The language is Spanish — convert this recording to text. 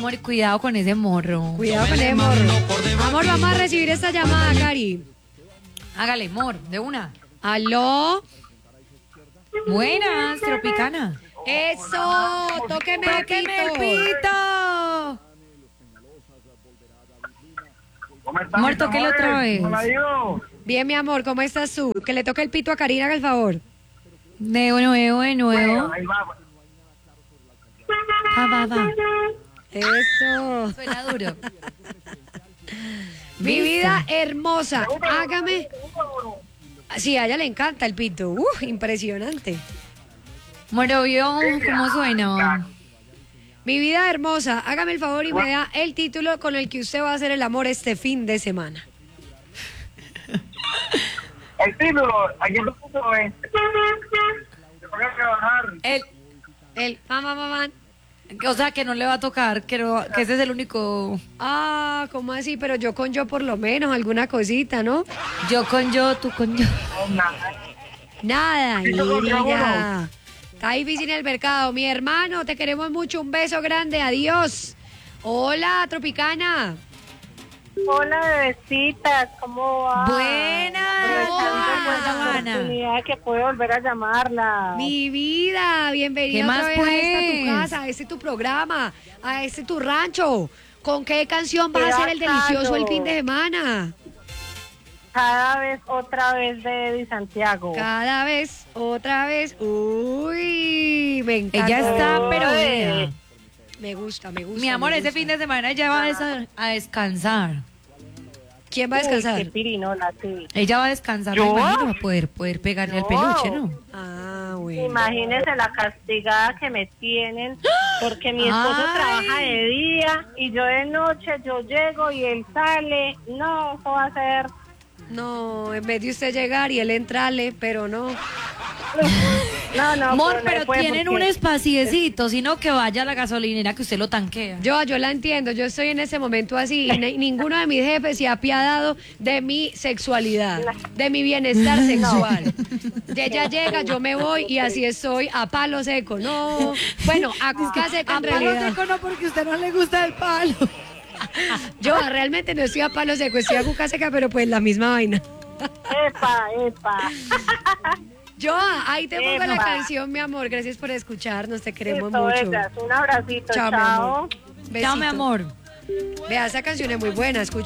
amor, cuidado con ese morro. Cuidado con ese morro. Amor, vamos a recibir esta llamada, Cari. Hágale, amor, de una. ¿Aló? Buenas, Tropicana. ¡Eso! ¡Tóqueme el ¡Tóqueme el pito! pito! ¿Cómo estás, Amor, mis tóquelo amores? otra vez. ¿Cómo la digo? Bien, mi amor, ¿cómo estás tú? Que le toque el pito a Karina, haga el favor. De nuevo, de nuevo. Ahí va. Va. Eso. Suena duro. Mi vida hermosa, hágame. Sí, a ella le encanta el pito. Impresionante. Moro, ¿vio cómo suena? Mi vida hermosa, hágame el favor y me da el título con el que usted va a hacer el amor este fin de semana. El título, aquí lo puso, te voy a trabajar. El mamá. O sea, que no le va a tocar, que ese es el único... Ah, ¿cómo así? Pero yo con yo por lo menos, alguna cosita, ¿no? Yo con yo, tú con yo. Nada, Sí, yo contra Irina. Está difícil el mercado. Mi hermano, te queremos mucho. Un beso grande. Adiós. Hola, Tropicana. Hola, bebecitas, ¿cómo va? Buenas, Joana. Oportunidad que puedo volver a llamarla. Mi vida, bienvenida ¿Qué otra más, vez a esta tu pues? casa, a este tu programa, a este tu rancho. ¿Con qué canción vas Qué a hacer el bacano. delicioso el fin de semana? Cada vez, otra vez de Eddie Santiago. Cada vez, otra vez. Uy, me encanta. Ella está, pero Ay. vea. Me gusta. Mi amor, me ese gusta. fin de semana ella va a descansar. ¿Quién va a Uy, descansar? qué pirinola, sí. Ella va a descansar, ¿Yo? me imagino, va a poder pegarle al No. peluche, ¿no? Ah, bueno. Imagínense la castigada que me tienen, porque mi esposo Ay. trabaja de día y yo de noche, yo llego y él sale. No, eso va a ser... No, en vez de usted llegar y él entrarle, pero no. No, Amor, no pero puede tienen porque- un espaciecito, sino que vaya a la gasolinera que usted lo tanquea. Yo la entiendo, yo estoy en ese momento así y ninguno de mis jefes se ha apiadado de mi sexualidad, de mi bienestar sexual. Ella llega, yo me voy y así estoy a palo seco, no, bueno, a cuca seca en realidad. no, porque a usted no le gusta el palo. Yo realmente no estoy a palo seco, estoy a cuca seca, pero pues la misma vaina. Epa. Yo, ahí te pongo la Epa. canción, mi amor, gracias por escucharnos, te queremos Listo, mucho. bellas. Un abracito, Chao, mi amor. chao. Chao, mi Besito. amor. Vea, esa canción es muy buena, escucha.